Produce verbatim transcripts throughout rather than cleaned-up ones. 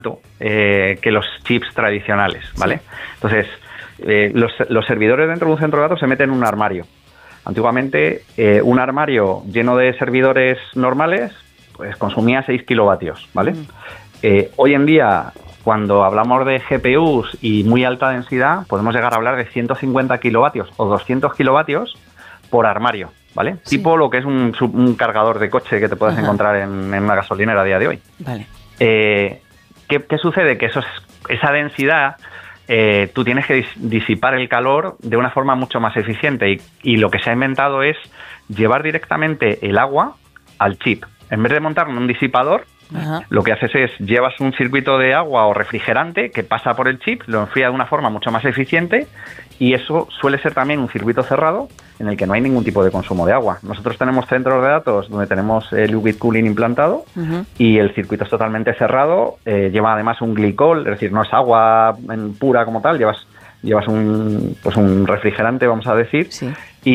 eh, que los chips tradicionales, ¿vale? Sí. Entonces, eh, los, los servidores dentro de un centro de datos se meten en un armario. Antiguamente, eh, un armario lleno de servidores normales, pues consumía seis kilovatios, ¿vale? Mm. Eh, hoy en día, cuando hablamos de G P Us y muy alta densidad, podemos llegar a hablar de ciento cincuenta kilovatios o doscientos kilovatios por armario, ¿vale? Sí. Tipo lo que es un, un cargador de coche que te puedes Ajá. encontrar en, en una gasolinera a día de hoy. Vale. Eh, ¿qué, ¿Qué sucede? Que eso es, esa densidad, eh, tú tienes que disipar el calor de una forma mucho más eficiente y, y lo que se ha inventado es llevar directamente el agua al chip. En vez de montar un disipador, Ajá. lo que haces es llevas un circuito de agua o refrigerante que pasa por el chip, lo enfría de una forma mucho más eficiente y eso suele ser también un circuito cerrado en el que no hay ningún tipo de consumo de agua. Nosotros tenemos centros de datos donde tenemos el liquid cooling implantado uh-huh. y el circuito es totalmente cerrado, eh, lleva además un glicol, es decir, no es agua en pura como tal, llevas llevas un pues un refrigerante, vamos a decir, sí.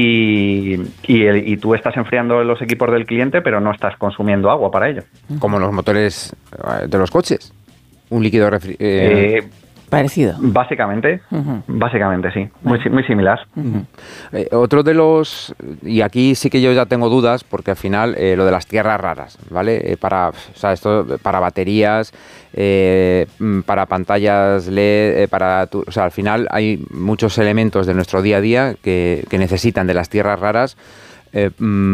y, y, el, y tú estás enfriando los equipos del cliente, pero no estás consumiendo agua para ello. Como los motores de los coches, un líquido refri- eh, eh, parecido. Básicamente, uh-huh. básicamente sí, muy, muy similar. Uh-huh. Eh, otro de los, y aquí sí que yo ya tengo dudas, porque al final eh, lo de las tierras raras, ¿vale? Eh, para, o sea, esto, para baterías, eh, para pantallas L E D, eh, para, tu, o sea, al final hay muchos elementos de nuestro día a día que, que necesitan de las tierras raras eh,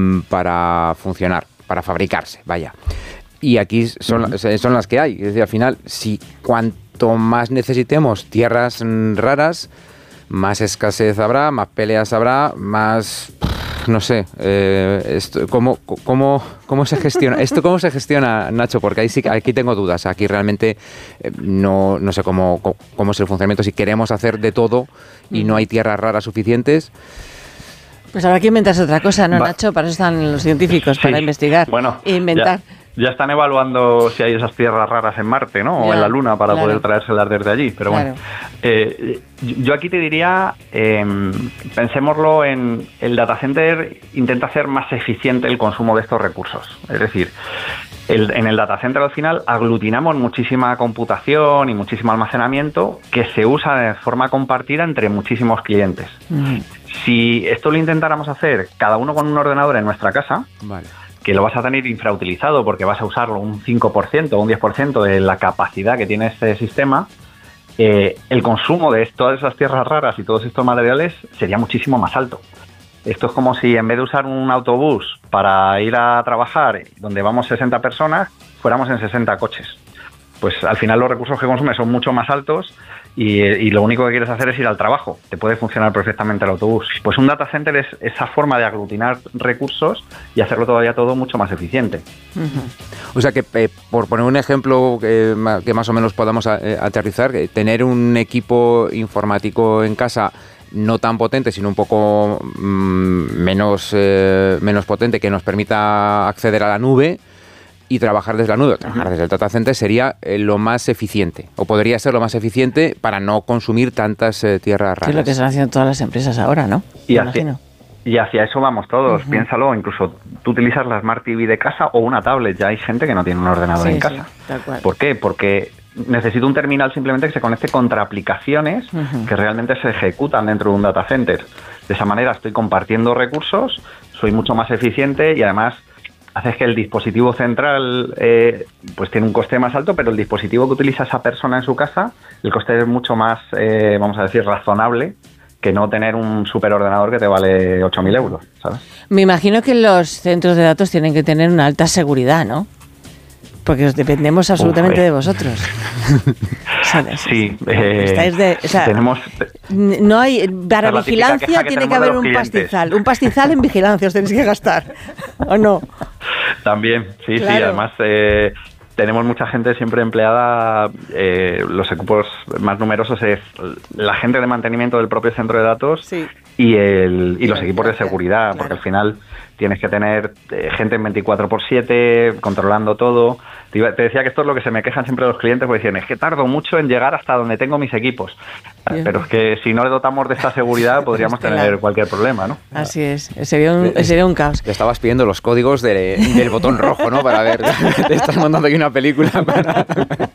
para funcionar, para fabricarse, vaya. Y aquí son, uh-huh. son las que hay. Es decir, al final, si cuanto más necesitemos tierras raras, más escasez habrá, más peleas habrá, más... No sé, eh, esto, ¿cómo, cómo, ¿cómo se gestiona? ¿Esto cómo se gestiona, Nacho? Porque ahí sí, aquí tengo dudas. Aquí realmente eh, no, no sé cómo, cómo es el funcionamiento. Si queremos hacer de todo y no hay tierras raras suficientes... Pues habrá que inventarse otra cosa, ¿no, Va. Nacho? Para eso están los científicos, sí. para investigar bueno, e inventar. Ya. Ya están evaluando si hay esas tierras raras en Marte, ¿no? O ya, en la Luna para claro. poder traérselas desde allí. Pero claro. bueno, eh, yo aquí te diría, eh, pensémoslo en el data center, intenta hacer más eficiente el consumo de estos recursos. Es decir, el, en el data center al final aglutinamos muchísima computación y muchísimo almacenamiento que se usa de forma compartida entre muchísimos clientes. Mm. Si esto lo intentáramos hacer cada uno con un ordenador en nuestra casa, vale. que lo vas a tener infrautilizado porque vas a usarlo un cinco por ciento o un diez por ciento de la capacidad que tiene este sistema, eh, el consumo de todas esas tierras raras y todos estos materiales sería muchísimo más alto. Esto es como si en vez de usar un autobús para ir a trabajar donde vamos sesenta personas, fuéramos en sesenta coches. Pues al final los recursos que consumes son mucho más altos y, y lo único que quieres hacer es ir al trabajo. Te puede funcionar perfectamente el autobús. Pues un data center es esa forma de aglutinar recursos y hacerlo todavía todo mucho más eficiente. Uh-huh. O sea que, eh, por poner un ejemplo eh, que más o menos podamos eh, aterrizar, eh, tener un equipo informático en casa no tan potente, sino un poco mmm, menos, eh, menos potente, que nos permita acceder a la nube y trabajar desde la nube, trabajar desde el data center sería eh, lo más eficiente, o podría ser lo más eficiente para no consumir tantas eh, tierras raras. Es lo que están haciendo todas las empresas ahora, ¿no? Y hacia, y hacia eso vamos todos, uh-huh. piénsalo, incluso tú utilizas la Smart T V de casa o una tablet, ya hay gente que no tiene un ordenador sí, en casa. Sí, tal cual. ¿Por qué? Porque necesito un terminal simplemente que se conecte contra aplicaciones uh-huh. que realmente se ejecutan dentro de un data center. De esa manera estoy compartiendo recursos, soy mucho más eficiente y además haces que el dispositivo central eh, pues tiene un coste más alto, pero el dispositivo que utiliza esa persona en su casa, el coste es mucho más, eh, vamos a decir, razonable que no tener un superordenador que te vale ocho mil euros, ¿sabes? Me imagino que los centros de datos tienen que tener una alta seguridad, ¿no? Porque os dependemos absolutamente Uf, eh. de vosotros. ¿Sabes? Sí. Eh, Estáis de, o sea, tenemos... No hay... Para vigilancia tiene que haber un clientes. pastizal. Un pastizal en vigilancia os tenéis que gastar, ¿o no? También, sí, claro. sí. Además, eh, tenemos mucha gente siempre empleada. Eh, los equipos más numerosos es la gente de mantenimiento del propio centro de datos sí. y, el, y, y los equipos de seguridad, claro. porque al final tienes que tener eh, gente en veinticuatro por siete controlando todo. Te, iba, te decía que esto es lo que se me quejan siempre los clientes, porque dicen, es que tardo mucho en llegar hasta donde tengo mis equipos. Bien. Pero es que si no le dotamos de esta seguridad podríamos tener cualquier problema, ¿no? Así es, sería un, sería un caos. Te estabas pidiendo los códigos de, del botón rojo, ¿no? Para ver, te estás mandando aquí una película para...